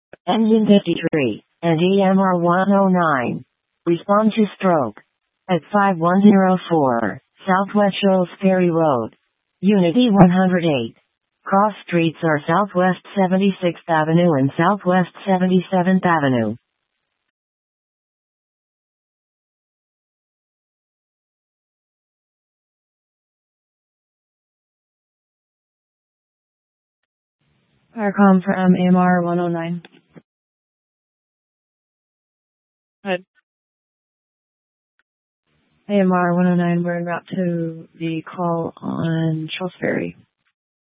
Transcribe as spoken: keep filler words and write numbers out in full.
Engine fifty-three, and E M R one oh nine. Respond to stroke. At five one zero four, Southwest Shoals Ferry Road. Unity one hundred eight. Cross streets are Southwest seventy-sixth Avenue and Southwest seventy-seventh Avenue. Parcom from A M R one oh nine. Good. A M R one oh nine, we're en route to the call on Shoals Ferry.